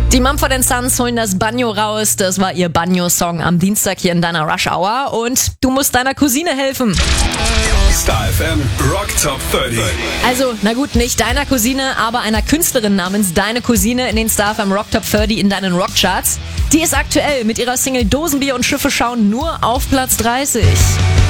Die Mumford & Sons holen das Banjo raus. Das war ihr Banjo-Song am Dienstag hier in deiner Rush Hour. Und du musst deiner Cousine helfen. Star FM Rock Top 30. Also, na gut, nicht deiner Cousine, aber einer Künstlerin namens Deine Cousine in den Star FM Rock Top 30 in deinen Rockcharts. Die ist aktuell mit ihrer Single Dosenbier und Schiffe schauen nur auf Platz 30.